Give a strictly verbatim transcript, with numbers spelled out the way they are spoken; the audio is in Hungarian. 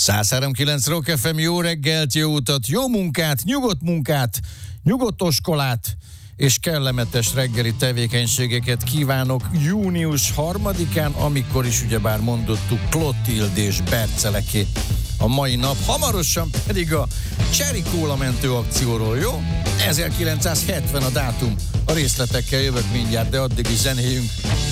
száz három kilenc Rock ef em, jó reggelt, jó utat, jó munkát, nyugodt munkát, nyugodt oskolát és kellemetes reggeli tevékenységeket kívánok június harmadikán, amikor is ugyebár mondottuk Klotild és Berceleké a mai nap, hamarosan pedig a Cherry Cola mentő akcióról, jó? ezerkilencszázhetven a dátum, a részletekkel jövök mindjárt, de addig is zenéjünk.